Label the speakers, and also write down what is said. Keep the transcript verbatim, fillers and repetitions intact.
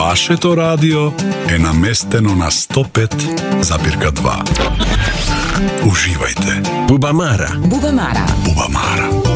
Speaker 1: Вашето радио е наместено на сто пет запирка два. Уживајте.
Speaker 2: Бубамара.
Speaker 3: Бубамара.
Speaker 1: Бубамара.